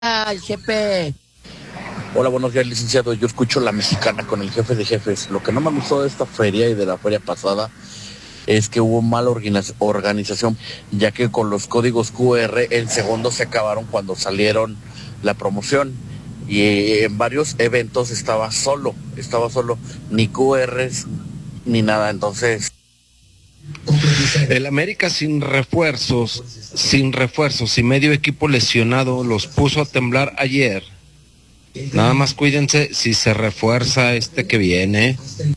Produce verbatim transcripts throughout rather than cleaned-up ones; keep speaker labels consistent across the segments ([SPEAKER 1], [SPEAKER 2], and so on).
[SPEAKER 1] Ay, jefe.
[SPEAKER 2] Hola, buenos días, licenciado. Yo escucho La Mexicana con el jefe de jefes. Lo que no me gustó de esta feria y de la feria pasada es que hubo mala organiz- organización, ya que con los códigos Q R en segundos se acabaron cuando salieron la promoción. Y en varios eventos estaba solo, estaba solo, ni Q Rs ni nada. Entonces,
[SPEAKER 3] el América sin refuerzos, sin refuerzos y medio equipo lesionado los puso a temblar ayer. Nada más cuídense si se refuerza este que viene.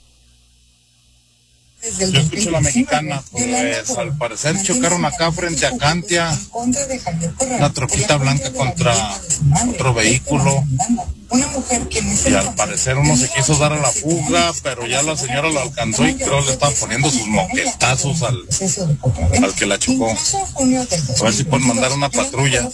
[SPEAKER 4] Yo escucho La Mexicana, pues al parecer chocaron acá frente a Cantia, una troquita blanca contra otro vehículo, y al parecer uno se quiso dar a la fuga, pero ya la señora lo alcanzó y creo le estaba poniendo sus moquetazos al, al que la chocó. A ver si pueden mandar una patrulla.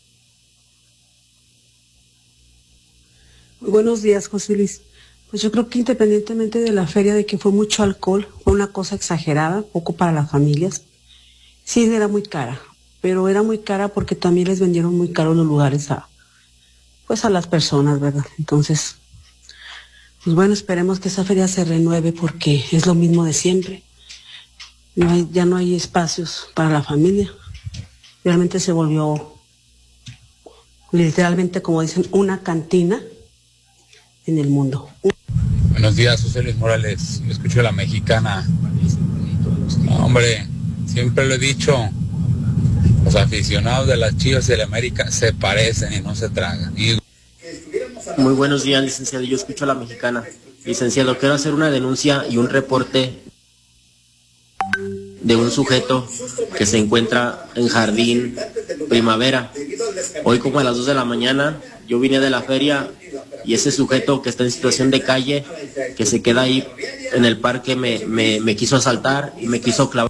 [SPEAKER 5] Buenos días, José Luis. Pues yo creo que independientemente de la feria, de que fue mucho alcohol, fue una cosa exagerada, poco para las familias. Sí, era muy cara, pero era muy cara porque también les vendieron muy caros los lugares a, pues a las personas, ¿verdad? Entonces, pues bueno, esperemos que esa feria se renueve porque es lo mismo de siempre. No hay, ya no hay espacios para la familia. Realmente se volvió, literalmente, como dicen, una cantina en el mundo.
[SPEAKER 6] Buenos días, José Luis Morales. Yo escucho La Mexicana. No, hombre, siempre lo he dicho, los aficionados de las Chivas y de la América se parecen y no se tragan. Y...
[SPEAKER 7] Muy buenos días, licenciado. Yo escucho La Mexicana. Licenciado, quiero hacer una denuncia y un reporte de un sujeto que se encuentra en Jardín Primavera. Hoy como a las dos de la mañana, yo vine de la feria y ese sujeto que está en situación de calle, que se queda ahí en el parque, me, me, me quiso asaltar y me quiso clavar.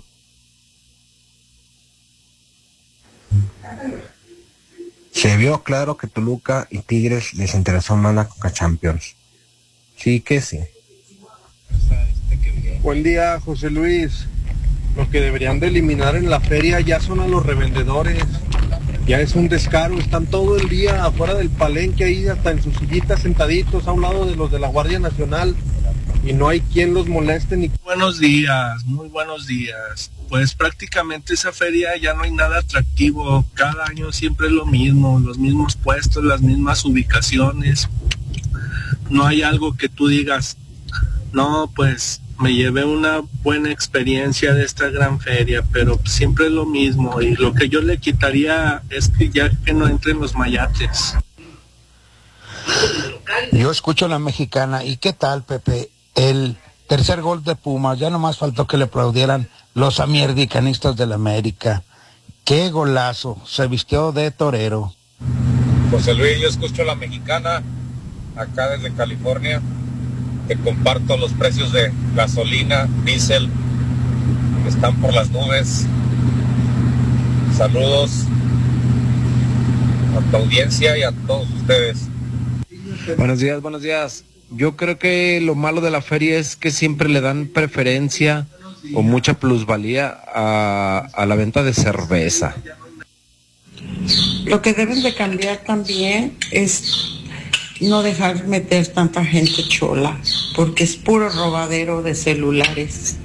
[SPEAKER 8] Se vio claro que Toluca y Tigres les interesó más la Coca Champions. Sí que sí.
[SPEAKER 9] Buen día, José Luis. Lo que deberían de eliminar en la feria ya son a los revendedores. Ya es un descaro, están todo el día afuera del palenque ahí, hasta en sus sillitas sentaditos a un lado de los de la Guardia Nacional, y no hay quien los moleste ni...
[SPEAKER 10] Buenos días, muy buenos días. Pues prácticamente esa feria ya no hay nada atractivo, cada año siempre es lo mismo, los mismos puestos, las mismas ubicaciones. No hay algo que tú digas, no, pues me llevé una buena experiencia de esta gran feria, pero siempre es lo mismo, y lo que yo le quitaría es que ya que no entren los mayates.
[SPEAKER 11] Yo escucho La Mexicana. ¿Y qué tal, Pepe? El tercer gol de Pumas, ya nomás faltó que le aplaudieran los amierdicanistas del América. ¡Qué golazo! Se vistió de torero.
[SPEAKER 12] José Luis, yo escucho La Mexicana, acá desde California. Te comparto los precios de gasolina, diésel, que están por las nubes. Saludos a tu audiencia y a todos ustedes.
[SPEAKER 3] Buenos días, buenos días. Yo creo que lo malo de la feria es que siempre le dan preferencia o mucha plusvalía a, a la venta de cerveza.
[SPEAKER 13] Lo que deben de cambiar también es no dejar meter tanta gente chola, porque es puro robadero de celulares.